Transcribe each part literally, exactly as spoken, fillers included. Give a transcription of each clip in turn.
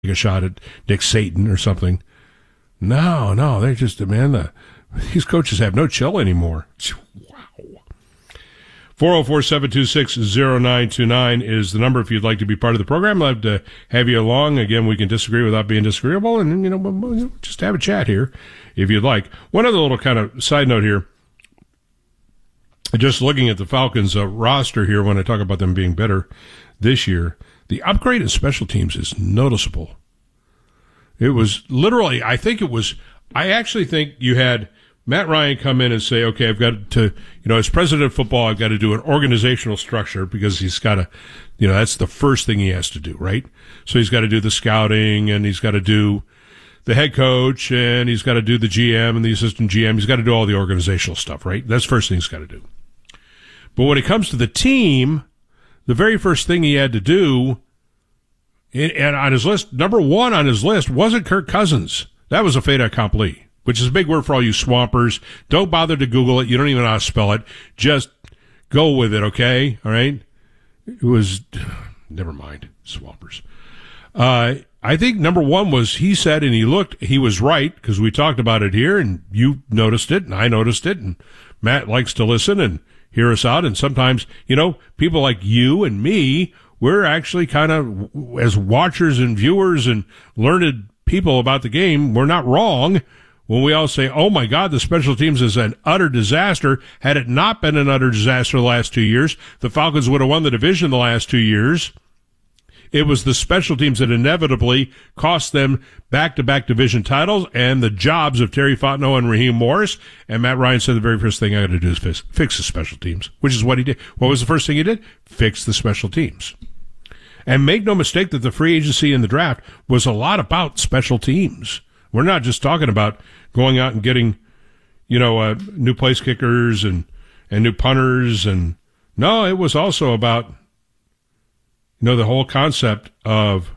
a shot at Nick Saban or something. No, no, they just demand the, these coaches have no chill anymore. Wow. four oh four, seven two six, oh nine two nine is the number if you'd like to be part of the program. I'd love to have you along. Again, we can disagree without being disagreeable, and, you know, just have a chat here if you'd like. One other little kind of side note here. Just looking at the Falcons' uh, roster here when I talk about them being better this year, the upgrade in special teams is noticeable. It was literally, I think it was, I actually think you had Matt Ryan come in and say, okay, I've got to, you know, as president of football, I've got to do an organizational structure because he's got to, you know, that's the first thing he has to do, right? So he's got to do the scouting and he's got to do the head coach and he's got to do the G M and the assistant G M. He's got to do all the organizational stuff, right? That's the first thing he's got to do. But when it comes to the team, the very first thing he had to do, and on his list, number one on his list wasn't Kirk Cousins. That was a fait accompli, which is a big word for all you swampers. Don't bother to Google it. You don't even know how to spell it. Just go with it, okay? All right? It was, never mind, swampers. Uh, I think number one was he said, and he looked, he was right, because we talked about it here, and you noticed it, and I noticed it, and Matt likes to listen and hear us out. And sometimes, you know, people like you and me, we're actually kind of, as watchers and viewers and learned people about the game, we're not wrong when we all say, oh my God, the special teams is an utter disaster. Had it not been an utter disaster the last two years, the Falcons would have won the division the last two years. It was the special teams that inevitably cost them back-to-back division titles and the jobs of Terry Fontenot and Raheem Morris. And Matt Ryan said the very first thing I got to do is fix, fix the special teams, which is what he did. What was the first thing he did? Fix the special teams. And make no mistake that the free agency and the draft was a lot about special teams. We're not just talking about going out and getting, you know, uh, new place kickers and, and new punters. And no, it was also about, you know, the whole concept of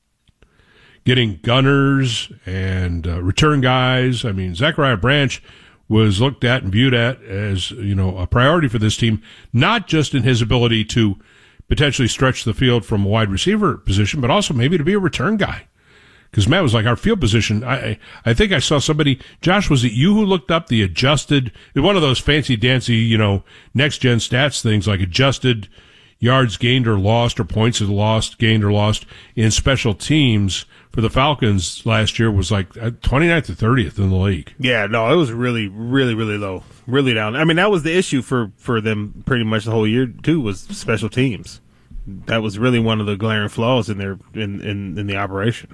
getting gunners and uh, return guys. I mean, Zachariah Branch was looked at and viewed at as, you know, a priority for this team, not just in his ability to potentially stretch the field from a wide receiver position, but also maybe to be a return guy. Because Matt was like, our field position, I I think I saw somebody, Josh, was it you who looked up the adjusted, one of those fancy-dancy, you know, next-gen stats things like adjusted yards gained or lost or points lost, gained or lost in special teams for the Falcons last year was like twenty-ninth or thirtieth in the league. Yeah, no, it was really, really, really low, really down. I mean, that was the issue for, for them pretty much the whole year, too, was special teams. That was really one of the glaring flaws in their in, in, in the operation.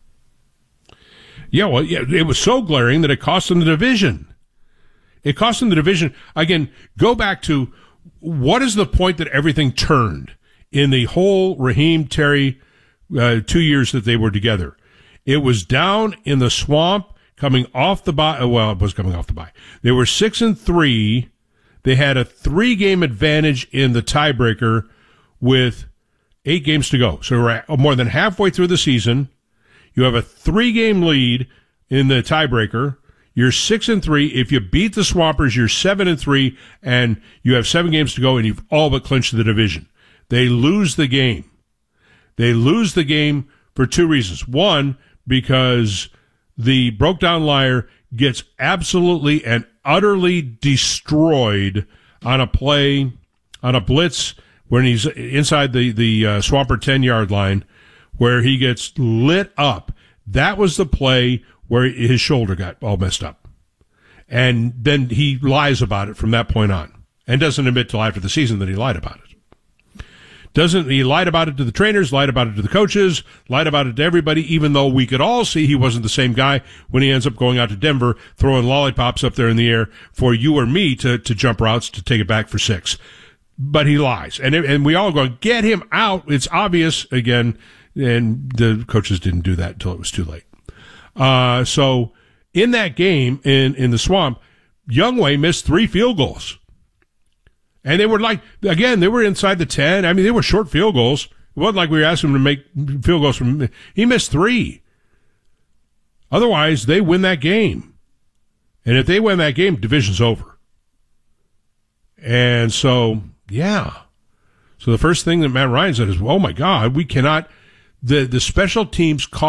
Yeah, well, yeah, it was so glaring that it cost them the division. It cost them the division. Again, go back to what is the point that everything turned in the whole Raheem Terry uh, two years that they were together? It was down in the swamp, coming off the bye. Well, it was coming off the bye. They were six and three. They had a three-game advantage in the tiebreaker with eight games to go. So we're at more than halfway through the season. You have a three-game lead in the tiebreaker. You're six and three. If you beat the Swampers, you're seven and three, and you have seven games to go, and you've all but clinched the division. They lose the game. They lose the game for two reasons. One, because the broke down liar gets absolutely and utterly destroyed on a play, on a blitz when he's inside the the uh, Swamper ten-yard line, where he gets lit up. That was the play where his shoulder got all messed up. And then he lies about it from that point on and doesn't admit till after the season that he lied about it. Doesn't he lied about it to the trainers, lied about it to the coaches, lied about it to everybody, even though we could all see he wasn't the same guy when he ends up going out to Denver, throwing lollipops up there in the air for you or me to, to jump routes to take it back for six. But he lies. And, and we all go, get him out. It's obvious again. And the coaches didn't do that until it was too late. Uh, so in that game in, in the swamp, Youngway missed three field goals. And they were like, again, they were inside the ten. I mean, they were short field goals. It wasn't like we were asking him to make field goals from, he missed three. Otherwise, they win that game. And if they win that game, division's over. And so, yeah. So the first thing that Matt Ryan said is, oh my God, we cannot, the, the special teams cost